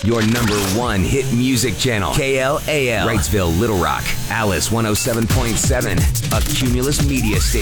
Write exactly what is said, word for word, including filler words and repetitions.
Your number one hit music channel. K L A L. Wrightsville, Little Rock. Alice one oh seven point seven. A Cumulus Media Station.